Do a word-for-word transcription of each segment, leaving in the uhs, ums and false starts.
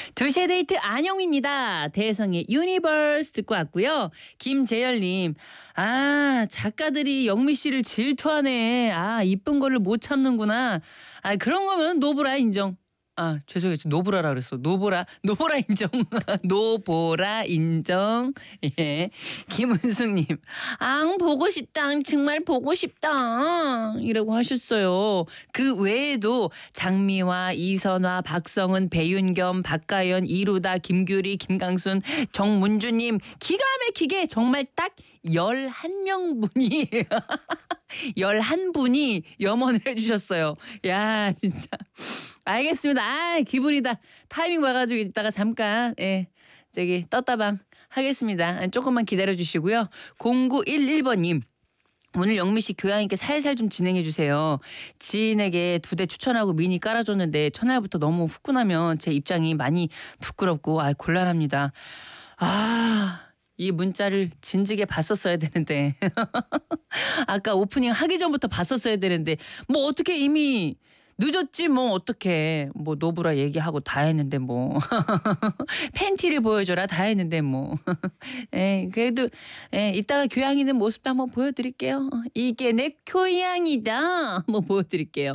두 시의 데이트 안영입니다. 대성의 유니버스 듣고 왔고요. 김재열님, 아 작가들이 영미 씨를 질투하네. 아 이쁜 거를 못 참는구나. 아 그런 거면 노브라 인정. 아 죄송해요. 노브라라 그랬어. 노보라 노보라 인정. 노보라 인정. 예. 김은숙님, 앙 보고 싶당 정말 보고 싶당 이라고 하셨어요. 그 외에도 장미화, 이선화, 박성은, 배윤겸, 박가연, 이루다, 김규리, 김강순, 정문주님 기가 막히게 정말 딱 열한 명분이 열한 분이 염원을 해주셨어요. 야 진짜 알겠습니다. 아 기분이다. 타이밍 봐가지고 이따가 잠깐 예 저기 떴다방 하겠습니다. 조금만 기다려 주시고요. 공구일일 번님. 오늘 영미 씨 교양있게 살살 좀 진행해 주세요. 지인에게 두 대 추천하고 미니 깔아줬는데 첫날부터 너무 후끈하면 제 입장이 많이 부끄럽고 아 곤란합니다. 아. 이 문자를 진즉에 봤었어야 되는데 아까 오프닝 하기 전부터 봤었어야 되는데 뭐 어떻게 이미 늦었지 뭐 어떻게 뭐 노브라 얘기하고 다 했는데 뭐 팬티를 보여줘라 다 했는데 뭐 에 그래도 에 이따가 교양 있는 모습도 한번 보여드릴게요. 이게 내 교양이다 한번 보여드릴게요.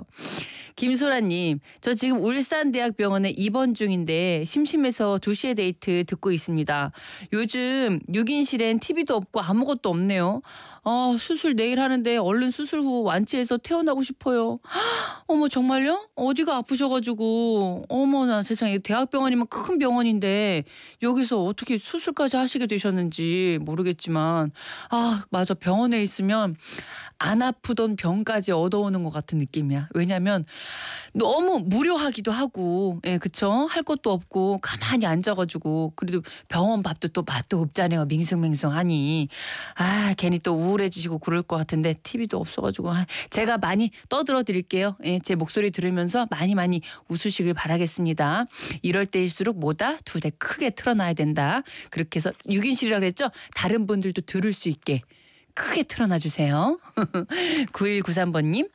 김소라님, 저 지금 울산대학병원에 입원 중인데 심심해서 두 시의 데이트 듣고 있습니다. 요즘 육 인실엔 티비도 없고 아무것도 없네요. 어, 수술 내일 하는데 얼른 수술 후 완치해서 퇴원하고 싶어요. 어머 정말요? 어디가 아프셔가지고 어머나 세상에 대학병원이면 큰 병원인데 여기서 어떻게 수술까지 하시게 되셨는지 모르겠지만 아 맞아 병원에 있으면 안 아프던 병까지 얻어오는 것 같은 느낌이야. 왜냐면 너무 무료하기도 하고 예 그쵸 할 것도 없고 가만히 앉아가지고 그래도 병원 밥도 또 맛도 없잖아요. 밍숭맹숭하니 아 괜히 또 우울해지시고 그럴 것 같은데 티비도 없어가지고 아, 제가 많이 떠들어 드릴게요. 예, 제 목소리 들으면서 많이 많이 웃으시길 바라겠습니다. 이럴 때일수록 뭐다 두 대 크게 틀어놔야 된다. 그렇게 해서 육 인실이라고 그랬죠. 다른 분들도 들을 수 있게 크게 틀어놔 주세요. 구일구삼 번님.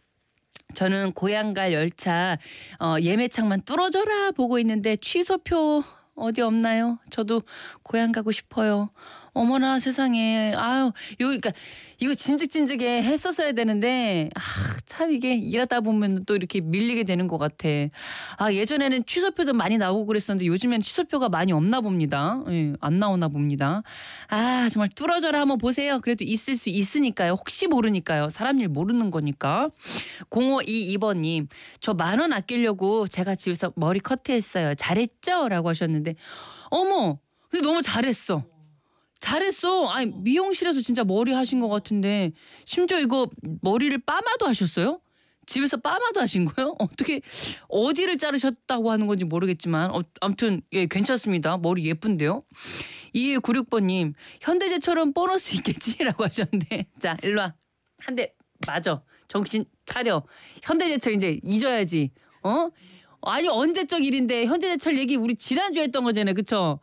저는 고향 갈 열차 어, 예매창만 뚫어져라 보고 있는데 취소표 어디 없나요? 저도 고향 가고 싶어요. 어머나 세상에 아유 요 그러니까 이거 진즉진즉에 했었어야 되는데 아 참 이게 일하다 보면 또 이렇게 밀리게 되는 것 같아. 아 예전에는 취소표도 많이 나오고 그랬었는데 요즘엔 취소표가 많이 없나 봅니다. 예, 안 나오나 봅니다. 아 정말 뚫어져라 한번 보세요. 그래도 있을 수 있으니까요. 혹시 모르니까요. 사람 일 모르는 거니까. 공오이이 번님 저 만 원 아끼려고 제가 집에서 머리 커트했어요. 잘했죠? 라고 하셨는데 어머 근데 너무 잘했어. 잘했어. 아니 미용실에서 진짜 머리 하신 것 같은데 심지어 이거 머리를 파마도 하셨어요? 집에서 파마도 하신 거예요? 어떻게 어디를 자르셨다고 하는 건지 모르겠지만 어, 아무튼 예 괜찮습니다. 머리 예쁜데요. 이구육 번님 현대제처럼 보너스 있겠지라고 하셨는데 자 일로 와. 한 대 맞아. 정신 차려. 현대제철 이제 잊어야지. 어? 아니 언제적 일인데 현대제철 얘기 우리 지난주에 했던 거잖아요. 그쵸?